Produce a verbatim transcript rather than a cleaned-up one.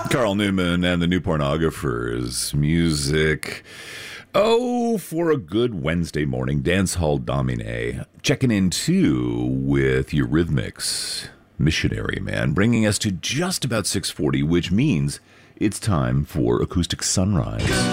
Carl Newman and the New Pornographers. Music. Oh, for a good Wednesday morning. Dance Hall Domine. Checking in, too, with Eurythmics. Missionary Man. Bringing us to just about six forty, which means it's time for Acoustic Sunrise.